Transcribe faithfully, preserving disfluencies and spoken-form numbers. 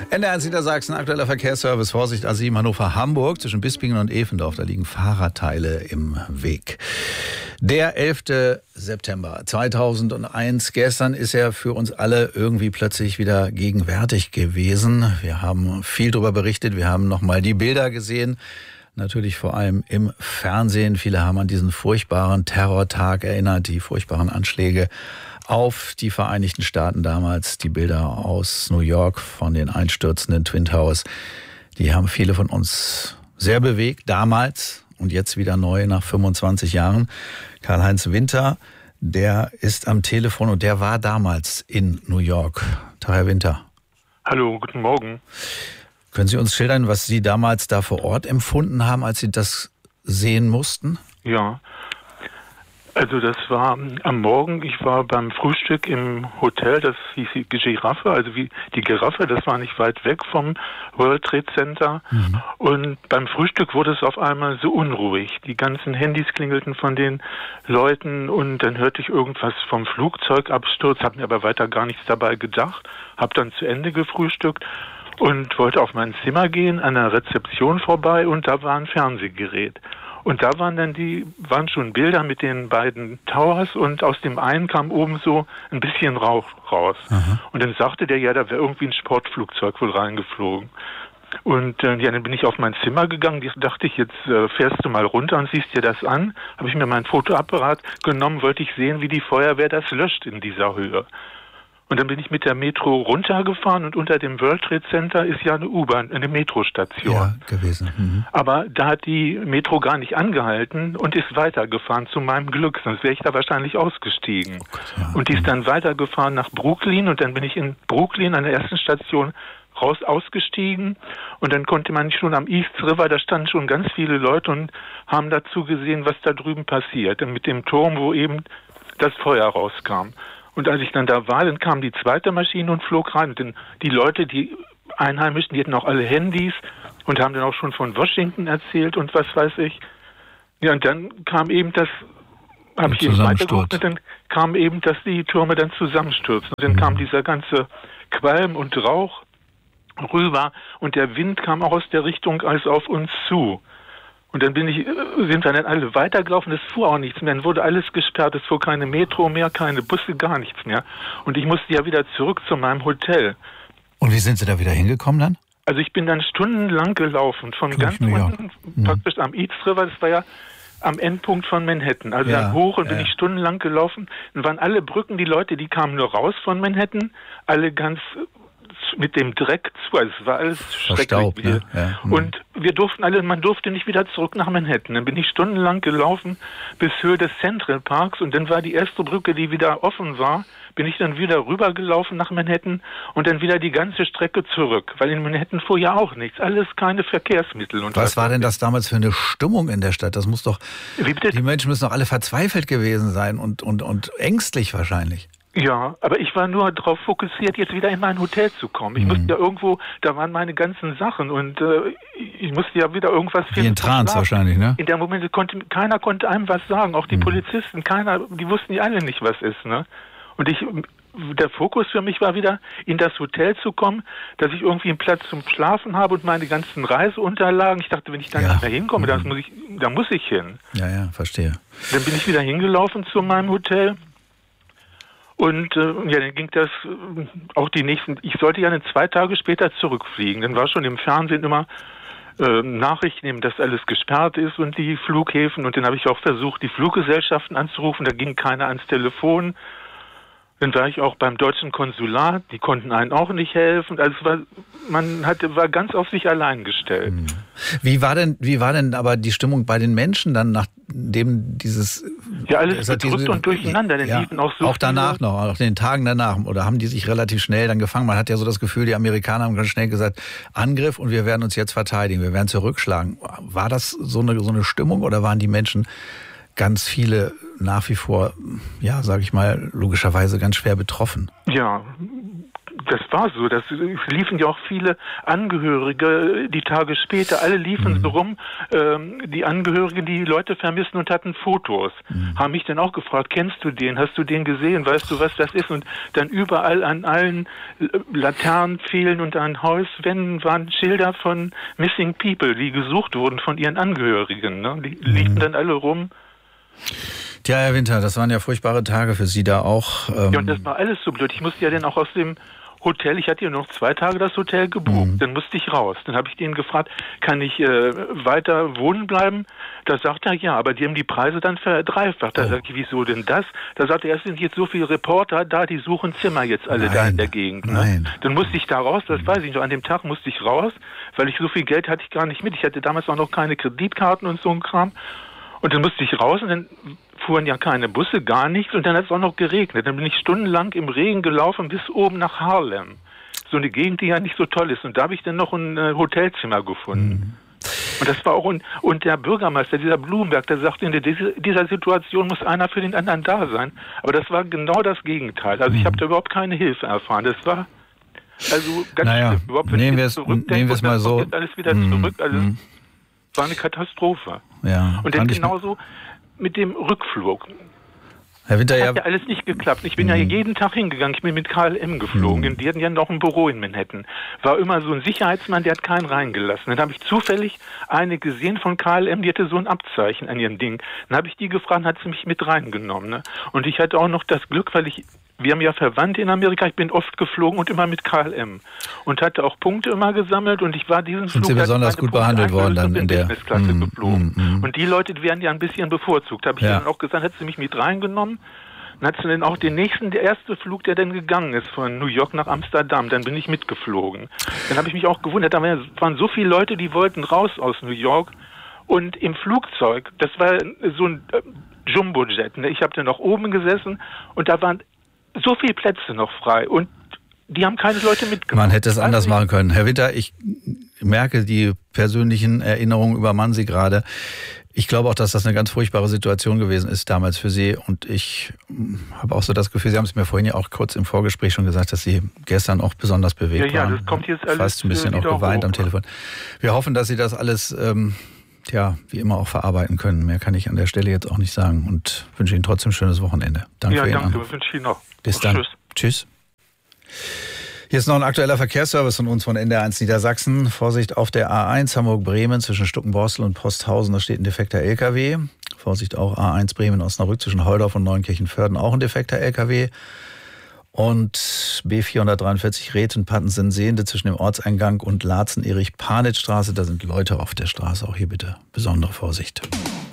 N D R eins Niedersachsen, aktueller Verkehrsservice, Vorsicht A sieben Hannover-Hamburg, zwischen Bispingen und Evendorf, da liegen Fahrradteile im Weg. Der elfter September zweitausendeins, gestern ist er für uns alle irgendwie plötzlich wieder gegenwärtig gewesen. Wir haben viel darüber berichtet, wir haben nochmal die Bilder gesehen, natürlich vor allem im Fernsehen. Viele haben an diesen furchtbaren Terrortag erinnert, die furchtbaren Anschläge auf die Vereinigten Staaten damals, die Bilder aus New York von den einstürzenden Twin Towers, die haben viele von uns sehr bewegt, damals und jetzt wieder neu nach fünfundzwanzig Jahren. Karl-Heinz Winter, der ist am Telefon und der war damals in New York. Tag, Herr Winter. Hallo, guten Morgen. Können Sie uns schildern, was Sie damals da vor Ort empfunden haben, als Sie das sehen mussten? Ja, also das war am Morgen, ich war beim Frühstück im Hotel, das hieß die Giraffe, also wie die Giraffe, das war nicht weit weg vom World Trade Center. Mhm. Und beim Frühstück wurde es auf einmal so unruhig. Die ganzen Handys klingelten von den Leuten und dann hörte ich irgendwas vom Flugzeugabsturz, habe mir aber weiter gar nichts dabei gedacht, habe dann zu Ende gefrühstückt und wollte auf mein Zimmer gehen, an der Rezeption vorbei und da war ein Fernsehgerät. Und da waren dann die, waren schon Bilder mit den beiden Towers und aus dem einen kam oben so ein bisschen Rauch raus. Aha. Und dann sagte der, ja, da wäre irgendwie ein Sportflugzeug wohl reingeflogen. Und äh, ja, dann bin ich auf mein Zimmer gegangen, da dachte ich, jetzt äh, fährst du mal runter und siehst dir das an. Habe ich mir meinen Fotoapparat genommen, wollte ich sehen, wie die Feuerwehr das löscht in dieser Höhe. Und dann bin ich mit der Metro runtergefahren und unter dem World Trade Center ist ja eine U-Bahn, eine Metrostation. Ja, gewesen. Mhm. Aber da hat die Metro gar nicht angehalten und ist weitergefahren, zu meinem Glück. Sonst wäre ich da wahrscheinlich ausgestiegen. Oh Gott, ja. Und die ist dann weitergefahren nach Brooklyn und dann bin ich in Brooklyn an der ersten Station raus ausgestiegen und dann konnte man schon am East River, da standen schon ganz viele Leute und haben dazu gesehen, was da drüben passiert. Und mit dem Turm, wo eben das Feuer rauskam. Und als ich dann da war, dann kam die zweite Maschine und flog rein. Und dann die Leute, die Einheimischen, die hatten auch alle Handys und haben dann auch schon von Washington erzählt und was weiß ich. Ja, und dann kam eben das, habe ich eben weitergeguckt, und dann kam eben, dass die Türme dann zusammenstürzen. Und dann mhm. kam dieser ganze Qualm und Rauch rüber und der Wind kam auch aus der Richtung als auf uns zu. Und dann bin ich, sind wir dann alle weitergelaufen, es fuhr auch nichts mehr, dann wurde alles gesperrt, es fuhr keine Metro mehr, keine Busse, gar nichts mehr. Und ich musste ja wieder zurück zu meinem Hotel. Und wie sind Sie da wieder hingekommen dann? Also ich bin dann stundenlang gelaufen, von Durch ganz unten, mhm. praktisch am East River, das war ja am Endpunkt von Manhattan. Also ja, dann hoch und ja. bin ich stundenlang gelaufen. Dann waren alle Brücken, die Leute, die kamen nur raus von Manhattan, alle ganz mit dem Dreck zu, also es war alles schrecklich. Ne? Ja. Mhm. Und wir durften alle, man durfte nicht wieder zurück nach Manhattan. Dann bin ich stundenlang gelaufen bis Höhe des Central Parks und dann war die erste Brücke, die wieder offen war, bin ich dann wieder rübergelaufen nach Manhattan und dann wieder die ganze Strecke zurück, weil in Manhattan fuhr ja auch nichts, alles keine Verkehrsmittel. Und was war denn das damals für eine Stimmung in der Stadt? Das muss doch, die Menschen müssen doch alle verzweifelt gewesen sein und, und, und ängstlich wahrscheinlich. Ja, aber ich war nur darauf fokussiert, jetzt wieder in mein Hotel zu kommen. Ich mhm. musste ja irgendwo, da waren meine ganzen Sachen und äh, ich musste ja wieder irgendwas finden. Wie in Trance wahrscheinlich, ne? In der Moment konnte keiner konnte einem was sagen, auch die mhm. Polizisten, keiner, die wussten ja alle nicht, was ist, ne? Und ich, der Fokus für mich war wieder, in das Hotel zu kommen, dass ich irgendwie einen Platz zum Schlafen habe und meine ganzen Reiseunterlagen. Ich dachte, wenn ich da ja. nicht mehr hinkomme, mhm. das muss ich, da muss ich hin. Ja, ja, verstehe. Dann bin ich wieder hingelaufen zu meinem Hotel. Und äh, ja, dann ging das äh, auch die nächsten, ich sollte ja dann zwei Tage später zurückfliegen. Dann war schon im Fernsehen immer äh, Nachrichten, eben, dass alles gesperrt ist und die Flughäfen. Und dann habe ich auch versucht, die Fluggesellschaften anzurufen. Da ging keiner ans Telefon. Dann war ich auch beim deutschen Konsulat, die konnten einen auch nicht helfen. Also es war, man hatte, war ganz auf sich allein gestellt. Wie war denn, wie war denn aber die Stimmung bei den Menschen dann, nachdem dieses... Ja, alles bedrückt diese, und durcheinander. Ja, auch, so auch danach noch, auch in den Tagen danach. Oder haben die sich relativ schnell dann gefangen? Man hat ja so das Gefühl, die Amerikaner haben ganz schnell gesagt, Angriff und wir werden uns jetzt verteidigen, wir werden zurückschlagen. War das so eine, so eine Stimmung oder waren die Menschen... ganz viele nach wie vor, ja, sage ich mal, logischerweise ganz schwer betroffen? Ja, das war so. Das es liefen ja auch viele Angehörige die Tage später. Alle liefen mhm. so rum, ähm, die Angehörigen, die Leute vermissen und hatten Fotos. Mhm. Haben mich dann auch gefragt, kennst du den? Hast du den gesehen? Weißt du, was das ist? Und dann überall an allen Laternenpfählen und an Hauswänden waren Schilder von Missing People, die gesucht wurden von ihren Angehörigen. Ne? Die mhm. liefen dann alle rum. Tja, Herr Winter, das waren ja furchtbare Tage für Sie da auch. Ähm ja, und das war alles so blöd. Ich musste ja dann auch aus dem Hotel, ich hatte ja noch zwei Tage das Hotel gebucht, mhm. dann musste ich raus. Dann habe ich den gefragt, kann ich äh, weiter wohnen bleiben? Da sagt er, ja, aber die haben die Preise dann verdreifacht. Da oh. sagte ich, wieso denn das? Da sagte er, es sind jetzt so viele Reporter da, die suchen Zimmer jetzt alle nein, da in der Gegend. Ne? Nein. Dann musste ich da raus, das weiß ich noch, an dem Tag musste ich raus, weil ich so viel Geld hatte ich gar nicht mit. Ich hatte damals auch noch keine Kreditkarten und so ein Kram. Und dann musste ich raus und dann fuhren ja keine Busse, gar nichts. Und dann hat es auch noch geregnet. Dann bin ich stundenlang im Regen gelaufen bis oben nach Harlem. So eine Gegend, die ja nicht so toll ist. Und da habe ich dann noch ein äh, Hotelzimmer gefunden. Mhm. Und das war auch, und, und der Bürgermeister, dieser Blumenberg, der sagte, in dieser, dieser Situation muss einer für den anderen da sein. Aber das war genau das Gegenteil. Also mhm. ich habe da überhaupt keine Hilfe erfahren. Das war also ganz naja, schlimm. Überhaupt, wenn nehmen wir es nehmen wir es mal so. Jetzt alles wieder mhm. zurück. Also mhm. war eine Katastrophe. Ja, und dann genauso mit dem Rückflug. Herr Winter, das hat ja, ja alles nicht geklappt. Ich bin mm. ja jeden Tag hingegangen. Ich bin mit K L M geflogen. Mm. Die hatten ja noch ein Büro in Manhattan. War immer so ein Sicherheitsmann, der hat keinen reingelassen. Dann habe ich zufällig eine gesehen von K L M, die hatte so ein Abzeichen an ihrem Ding. Dann habe ich die gefragt, hat sie mich mit reingenommen. Ne? Und ich hatte auch noch das Glück, weil ich wir haben ja Verwandte in Amerika, ich bin oft geflogen und immer mit K L M und hatte auch Punkte immer gesammelt und ich war diesen Flug... Sind Sie besonders gut behandelt worden dann in der Business-Klasse mm, geflogen. Mm, mm. Und die Leute, die werden ja ein bisschen bevorzugt. Da habe ich ja. dann auch gesagt, hat sie mich mit reingenommen. Dann hat sie dann auch den nächsten, der erste Flug, der dann gegangen ist von New York nach Amsterdam, dann bin ich mitgeflogen. Dann habe ich mich auch gewundert, da waren so viele Leute, die wollten raus aus New York und im Flugzeug, das war so ein Jumbojet, ne? Ich habe dann noch oben gesessen und da waren so viele Plätze noch frei und die haben keine Leute mitgemacht. Man hätte es anders machen können. Herr Winter, ich merke die persönlichen Erinnerungen übermannen Sie gerade. Ich glaube auch, dass das eine ganz furchtbare Situation gewesen ist damals für Sie und ich habe auch so das Gefühl, Sie haben es mir vorhin ja auch kurz im Vorgespräch schon gesagt, dass Sie gestern auch besonders bewegt ja, waren. Ja, das kommt jetzt alles fast ein bisschen auch geweint hoch. Am Telefon. Wir hoffen, dass Sie das alles ähm, ja, wie immer auch verarbeiten können. Mehr kann ich an der Stelle jetzt auch nicht sagen und wünsche Ihnen trotzdem ein schönes Wochenende. Danke ja, für Ihren danke, Anruf. wünsche ich Ihnen noch. Bis dann. Tschüss. Tschüss. Hier ist noch ein aktueller Verkehrsservice von uns von N D R eins Niedersachsen. Vorsicht auf der A eins Hamburg-Bremen zwischen Stuckenborstel und Posthausen, da steht ein defekter L K W. Vorsicht auch A eins Bremen-Osnabrück zwischen Holdorf und Neunkirchen-Vörden, auch ein defekter L K W. Und B vierhundertdreiundvierzig Rethen-Pattensen-Sehende zwischen dem Ortseingang und Laatzen-Erich-Panitz-Straße, da sind Leute auf der Straße. Auch hier bitte besondere Vorsicht.